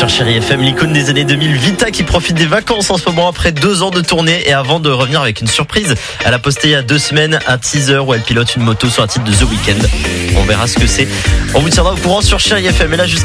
Sur Chérie FM, l'icône des années 2000, Vita qui profite des vacances en ce moment après 2 ans de tournée et avant de revenir avec une surprise. Elle a posté il y a 2 semaines un teaser où elle pilote une moto sur un titre de The Weeknd. On verra ce que c'est. On vous tiendra au courant sur Chérie FM. Et là,